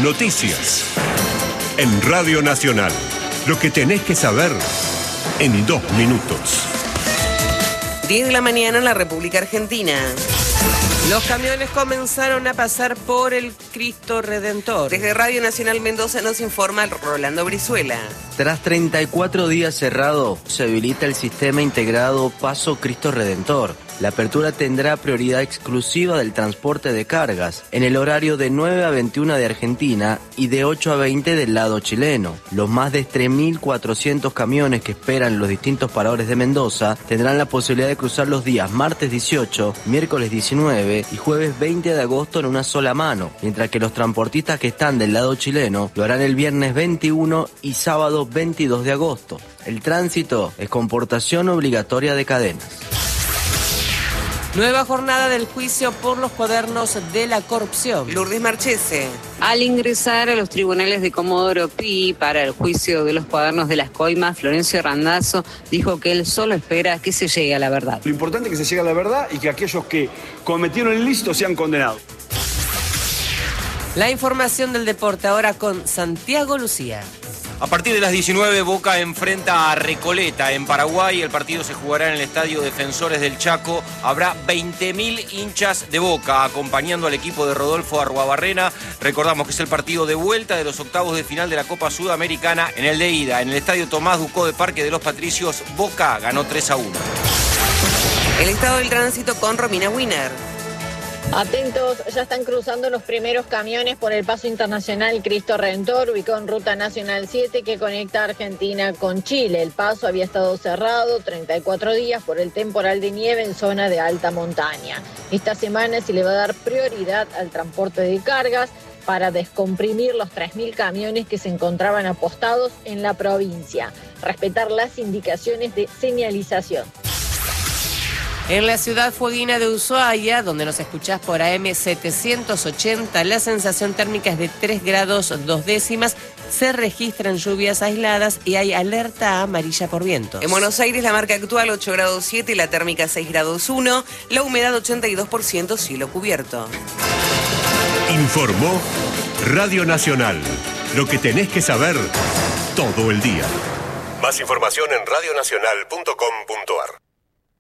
Noticias. En Radio Nacional. Lo que tenés que saber en 2 minutos. 10 de la mañana en la República Argentina. Los camiones comenzaron a pasar por el Cristo Redentor. Desde Radio Nacional Mendoza nos informa Rolando Brizuela. Tras 34 días cerrado, se habilita el sistema integrado Paso Cristo Redentor. La apertura tendrá prioridad exclusiva del transporte de cargas, en el horario de 9 a 21 de Argentina y de 8 a 20 del lado chileno. Los más de 3.400 camiones que esperan los distintos paradores de Mendoza tendrán la posibilidad de cruzar los días martes 18, miércoles 19 y jueves 20 de agosto en una sola mano, mientras que los transportistas que están del lado chileno lo harán el viernes 21 y sábado 22 de agosto. El tránsito es con portación obligatoria de cadenas. Nueva jornada del juicio por los cuadernos de la corrupción. Lourdes Marchese. Al ingresar a los tribunales de Comodoro Pi para el juicio de los cuadernos de las coimas, Florencio Randazzo dijo que él solo espera que se llegue a la verdad. Lo importante es que se llegue a la verdad y que aquellos que cometieron el ilícito sean condenados. La información del deporte ahora con Santiago Lucía. A partir de las 19, Boca enfrenta a Recoleta en Paraguay. El partido se jugará en el Estadio Defensores del Chaco. Habrá 20.000 hinchas de Boca acompañando al equipo de Rodolfo Arruabarrena. Recordamos que es el partido de vuelta de los octavos de final de la Copa Sudamericana. En el de ida, en el Estadio Tomás Ducó de Parque de los Patricios, Boca ganó 3-1. El estado del tránsito con Romina Wiener. Atentos, ya están cruzando los primeros camiones por el paso internacional Cristo Redentor, ubicado en Ruta Nacional 7 que conecta Argentina con Chile. El paso había estado cerrado 34 días por el temporal de nieve en zona de alta montaña. Esta semana se le va a dar prioridad al transporte de cargas para descomprimir los 3.000 camiones que se encontraban apostados en la provincia. Respetar las indicaciones de señalización. En la ciudad fueguina de Ushuaia, donde nos escuchás por AM 780, la sensación térmica es de 3 grados 2 décimas. Se registran lluvias aisladas y hay alerta amarilla por vientos. En Buenos Aires la marca actual 8 grados 7 y la térmica 6 grados 1. La humedad 82%, cielo cubierto. Informó Radio Nacional. Lo que tenés que saber todo el día. Más información en radionacional.com.ar.